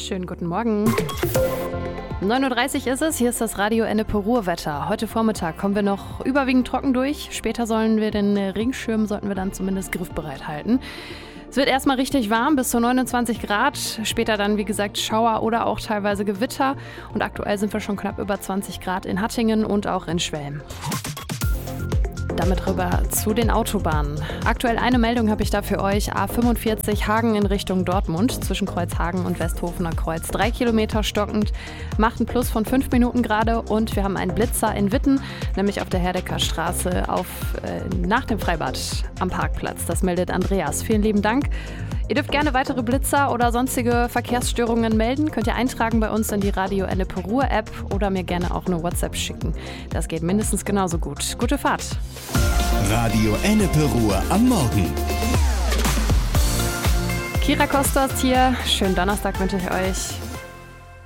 Schönen guten Morgen. 9.30 Uhr ist es, hier ist das Radio Ennepe Ruhrwetter. Heute Vormittag kommen wir noch überwiegend trocken durch. Später sollten wir dann zumindest griffbereit halten. Es wird erstmal richtig warm, bis zu 29 Grad. Später dann, wie gesagt, Schauer oder auch teilweise Gewitter. Und aktuell sind wir schon knapp über 20 Grad in Hattingen und auch in Schwelm. Damit rüber zu den Autobahnen. Aktuell eine Meldung habe ich da für euch. A45 Hagen in Richtung Dortmund zwischen Kreuzhagen und Westhofener Kreuz. 3 Kilometer stockend, macht ein Plus von 5 Minuten gerade und wir haben einen Blitzer in Witten, nämlich auf der Herdecker Straße nach dem Freibad am Parkplatz. Das meldet Andreas. Vielen lieben Dank. Ihr dürft gerne weitere Blitzer oder sonstige Verkehrsstörungen melden. Könnt ihr eintragen bei uns in die Radio Ennepe Ruhr App oder mir gerne auch eine WhatsApp schicken. Das geht mindestens genauso gut. Gute Fahrt. Radio Ennepe Ruhr am Morgen. Kira Kostas hier. Schönen Donnerstag wünsche ich euch.